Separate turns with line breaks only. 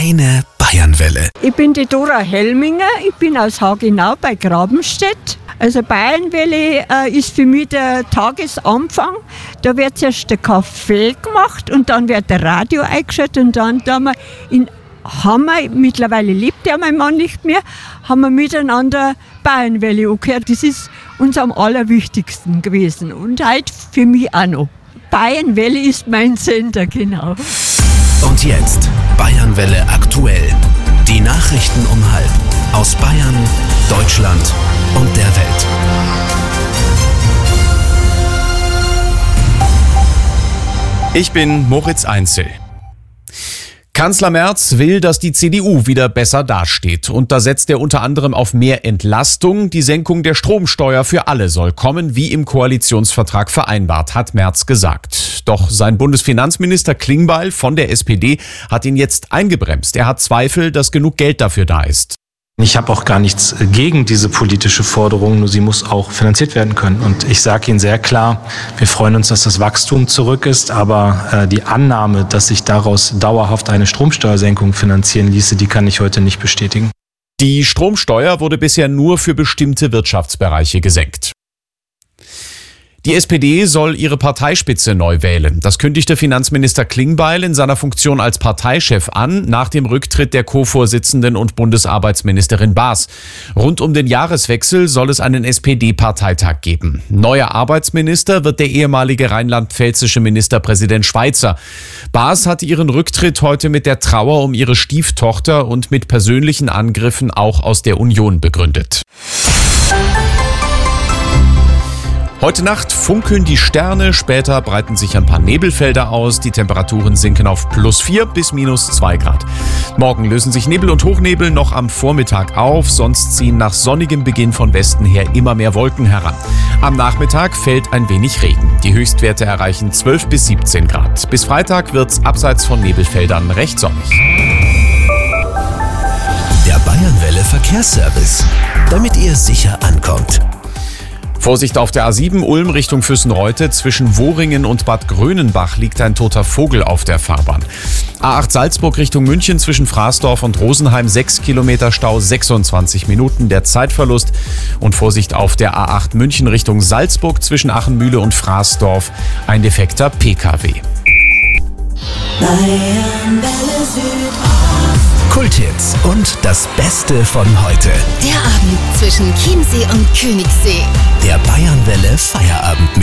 Deine Bayernwelle.
Ich bin die Dora Helminger, ich bin aus Hagenau bei Grabenstedt. Also Bayernwelle ist für mich der Tagesanfang. Da wird zuerst der Kaffee gemacht und dann wird der Radio eingeschaltet und dann haben wir, mittlerweile lebt ja mein Mann nicht mehr, haben wir miteinander Bayernwelle angehört. Das ist uns am allerwichtigsten gewesen und heute für mich auch noch. Bayernwelle ist mein Sender, genau.
Und jetzt Bayernwelle aktuell. Die Nachrichten um 12:30 aus Bayern, Deutschland und der Welt.
Ich bin Moritz Einzel. Kanzler Merz will, dass die CDU wieder besser dasteht. Und da setzt er unter anderem auf mehr Entlastung. Die Senkung der Stromsteuer für alle soll kommen, wie im Koalitionsvertrag vereinbart, hat Merz gesagt. Doch sein Bundesfinanzminister Klingbeil von der SPD hat ihn jetzt eingebremst. Er hat Zweifel, dass genug Geld dafür da ist.
Ich habe auch gar nichts gegen diese politische Forderung, nur sie muss auch finanziert werden können. Und ich sage Ihnen sehr klar, wir freuen uns, dass das Wachstum zurück ist, aber die Annahme, dass sich daraus dauerhaft eine Stromsteuersenkung finanzieren ließe, die kann ich heute nicht bestätigen.
Die Stromsteuer wurde bisher nur für bestimmte Wirtschaftsbereiche gesenkt. Die SPD soll ihre Parteispitze neu wählen. Das kündigte Finanzminister Klingbeil in seiner Funktion als Parteichef an, nach dem Rücktritt der Co-Vorsitzenden und Bundesarbeitsministerin Baas. Rund um den Jahreswechsel soll es einen SPD-Parteitag geben. Neuer Arbeitsminister wird der ehemalige rheinland-pfälzische Ministerpräsident Schweizer. Baas hat ihren Rücktritt heute mit der Trauer um ihre Stieftochter und mit persönlichen Angriffen auch aus der Union begründet. Heute Nacht funkeln die Sterne, später breiten sich ein paar Nebelfelder aus. Die Temperaturen sinken auf +4 bis -2 Grad. Morgen lösen sich Nebel und Hochnebel noch am Vormittag auf, sonst ziehen nach sonnigem Beginn von Westen her immer mehr Wolken heran. Am Nachmittag fällt ein wenig Regen. Die Höchstwerte erreichen 12 bis 17 Grad. Bis Freitag wird's abseits von Nebelfeldern recht sonnig.
Der Bayernwelle Verkehrsservice, damit ihr sicher ankommt.
Vorsicht auf der A7 Ulm Richtung Füssenreute. Zwischen Wohringen und Bad Grönenbach liegt ein toter Vogel auf der Fahrbahn. A8 Salzburg Richtung München zwischen Fraßdorf und Rosenheim 6 Kilometer Stau, 26 Minuten der Zeitverlust. Und Vorsicht auf der A8 München Richtung Salzburg zwischen Achenmühle und Fraßdorf ein defekter PKW.
Kulthits und das Beste von heute.
Der Abend zwischen Chiemsee und Königssee.
Der Bayernwelle Feierabendmix.